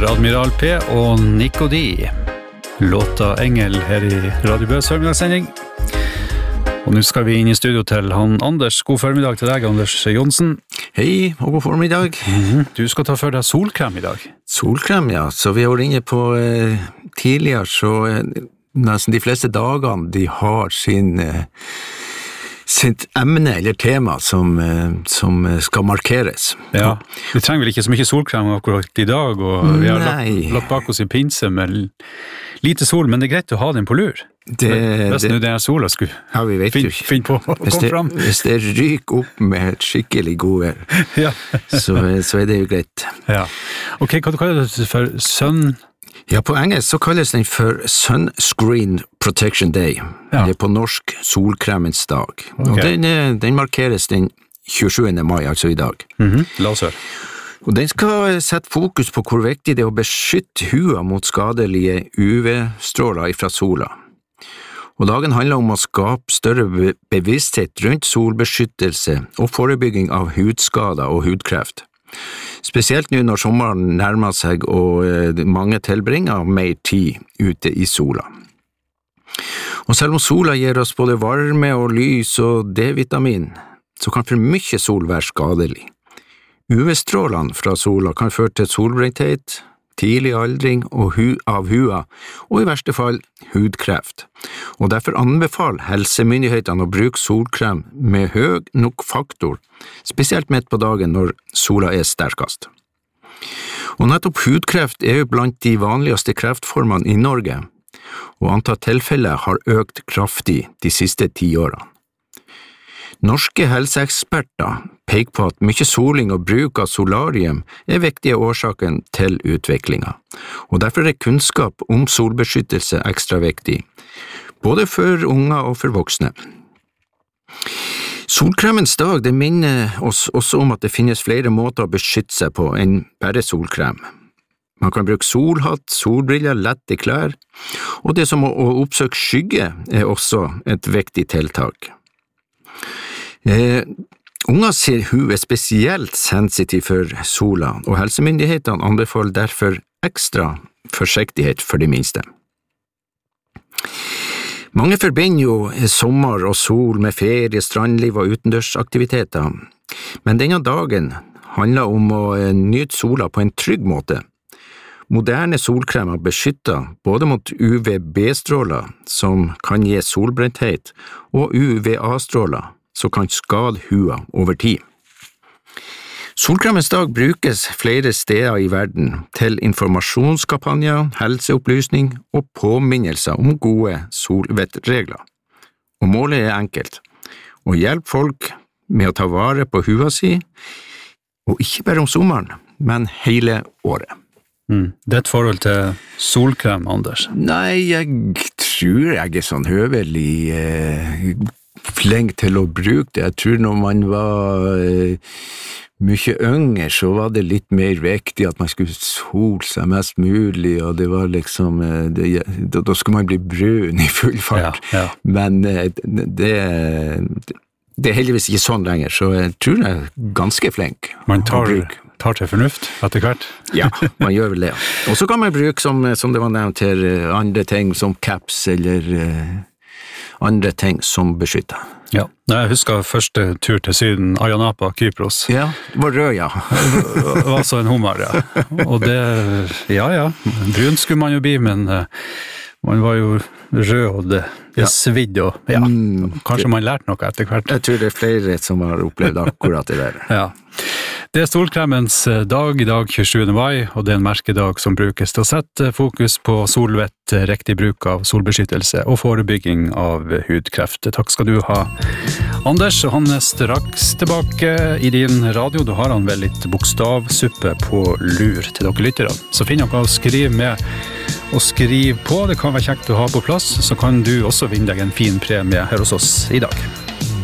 Admiral P og Nico D. Låta Engel her I Radio Bøs formidagssending. Og nå skal vi inn I studio til han Anders. God formiddag til deg, Anders Jonsen. Hei, og god formiddag. Du skal ta for deg solkrem I dag. Solkrem, ja. Så vi har vært inne på tidligere, så nesten de fleste dagene de har sitt emne eller tema som skal markeres. Ja, vi trenger vel ikke så mye solkrem akkurat I dag, og vi har lagt bak oss I pinse med lite sol, men det greit å ha den på lur. Hvis nå det sola skulle finne på å komme fram. Hvis det ryker opp med et skikkelig god vær, ja. så det jo greit. Ja. Ok, hva kaller du det for sun? Ja, på engelsk så kalles den for Sunscreen Protection Day, eller på norsk solkremens dag. Okay. Og den markeres den 27. mai, altså I dag. La oss høre. Og den skal sette fokus på hvor viktig det å beskytte hua mot skadelige UV-stråler fra sola. Og dagen handler om å skape større bevissthet rundt solbeskyttelse og forebygging av hudskader og hudkreft. Spesielt nå når sommeren nærmer seg og mange tilbringer mer tid ute I sola. Og selv om sola gir oss både varme og lys og D-vitamin, så kan for mye sol være skadelig. UV-strålene fra sola kan føre til solbrenthet, tidlig aldring av hua, og I verste fall hudkreft. Og derfor anbefaler helsemyndighetene å bruke solkrem med høy nok faktor, spesielt midt på dagen når sola sterkest. Og nettopp hudkreft jo blant de vanligste kreftformene I Norge, og antall tilfeller har økt kraftig de siste 10 årene. Norske helseeksperter peker på at mye soling og bruk av solarium viktige årsaken til utviklingen, og derfor kunnskap om solbeskyttelse ekstra viktig, både for unger og for voksne. Solkremens dag det minner oss også om at det finnes flere måter å beskytte seg på enn bare solkrem. Man kan bruke solhatt, solbriller, lette klær, og det som å oppsøke skygge også et viktig tiltak. Unger ser hue spesielt sensitiv for sola, og helsemyndighetene anbefaler derfor ekstra forsiktighet for de minste. Mange forbinder jo sommer og sol med ferie, strandliv og utendørsaktiviteter, men denne dagen handler om å nyte sola på en trygg måte. Moderne solkremer beskytter både mot UVB-stråler, som kan gi solbrenthet, og UVA-stråler, som kan skade hua over tid. Solkremens dag brukes flere steder I verden til informasjonskampanjer, helseopplysning og påminnelser om gode solvettregler. Og målet enkelt, å hjelpe folk med å ta vare på hua si, og ikke bare om sommeren, men hele året. Det et forhold til solkrem, Anders? Nei, jeg tror jeg sånn høvelig flink til å bruke det. Jeg tror når man var mye yngre, så var det litt mer viktig at man skulle sole seg mest mulig, og det var liksom, da skulle man bli brun I full fart. Ja. Men det heldigvis ikke sånn lenger, så jeg tror jeg ganske flink. Man tar til fornuft etter hvert. Ja, man gjør vel det. Og så kan man bruke, som det var nevnt her, andre ting som caps eller andre ting som beskytter. Ja, jeg husker første tur til Syden, Ayia Napa, Kypros. Ja, var rød, ja. Det var så en hummer, ja. Og det, ja, brun skulle man jo bli, men man var jo rød, og det svidd, og kanskje man lærte noe etter hvert. Jeg tror det flere som har opplevd akkurat det der. Ja. Det solkremens dag I dag, 27. mai, og det en merkedag som brukes til å sette fokus på solvett, riktig bruk av solbeskyttelse og forebygging av hudkreft. Takk skal du ha, Anders, og han straks tilbake I din radio. Du har han vel litt bokstavsuppe på lur til dere lyttere. Så finn noe å skrive med og skriv på. Det kan være kjekt å ha på plass, så kan du også vinne deg en fin premie her hos oss I dag.